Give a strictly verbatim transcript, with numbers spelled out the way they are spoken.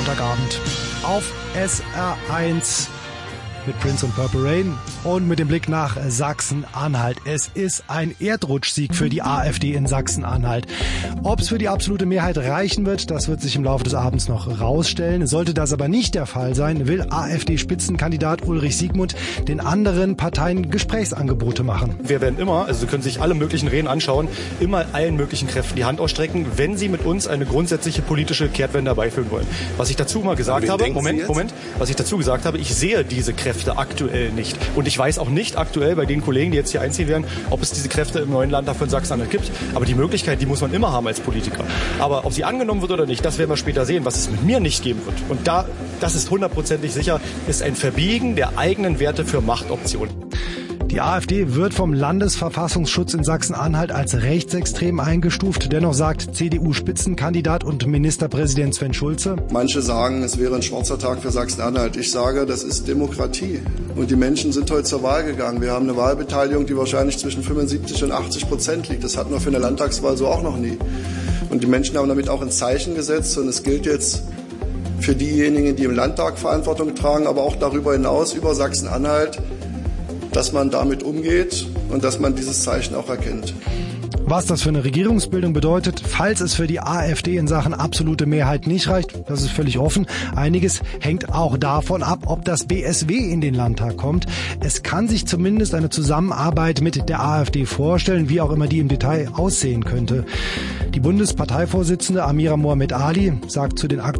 Sonntagabend auf S R eins mit Prince und Purple Rain und mit dem Blick nach Sachsen-Anhalt. Es ist ein Erdrutschsieg für die AfD in Sachsen-Anhalt. Ob es für die absolute Mehrheit reichen wird, das wird sich im Laufe des Abends noch rausstellen. Sollte das aber nicht der Fall sein, will AfD-Spitzenkandidat Ulrich Siegmund den anderen Parteien Gesprächsangebote machen. Wir werden immer, also Sie können sich alle möglichen Reden anschauen, immer allen möglichen Kräften die Hand ausstrecken, wenn sie mit uns eine grundsätzliche politische Kehrtwende herbeiführen wollen. Was ich dazu mal gesagt habe, Moment, Moment, was ich dazu gesagt habe, ich sehe diese Kräfte aktuell nicht. Und ich weiß auch nicht aktuell bei den Kollegen, die jetzt hier einziehen werden, ob es diese Kräfte im neuen Landtag von Sachsen-Anhalt gibt. Aber die Möglichkeit, die muss man immer haben als Politiker. Aber ob sie angenommen wird oder nicht, das werden wir später sehen. Was es mit mir nicht geben wird, und da, das ist hundertprozentig sicher, ist ein Verbiegen der eigenen Werte für Machtoptionen. Die AfD wird vom Landesverfassungsschutz in Sachsen-Anhalt als rechtsextrem eingestuft. Dennoch sagt C D U-Spitzenkandidat und Ministerpräsident Sven Schulze: Manche sagen, es wäre ein schwarzer Tag für Sachsen-Anhalt. Ich sage, das ist Demokratie. Und die Menschen sind heute zur Wahl gegangen. Wir haben eine Wahlbeteiligung, die wahrscheinlich zwischen fünfundsiebzig und achtzig Prozent liegt. Das hatten wir für eine Landtagswahl so auch noch nie. Und die Menschen haben damit auch ein Zeichen gesetzt. Und es gilt jetzt für diejenigen, die im Landtag Verantwortung tragen, aber auch darüber hinaus über Sachsen-Anhalt, dass man damit umgeht und dass man dieses Zeichen auch erkennt. Was das für eine Regierungsbildung bedeutet, falls es für die AfD in Sachen absolute Mehrheit nicht reicht, das ist völlig offen. Einiges hängt auch davon ab, ob das B S W in den Landtag kommt. Es kann sich zumindest eine Zusammenarbeit mit der AfD vorstellen, wie auch immer die im Detail aussehen könnte. Die Bundesparteivorsitzende Amira Mohamed Ali sagt zu den aktuellen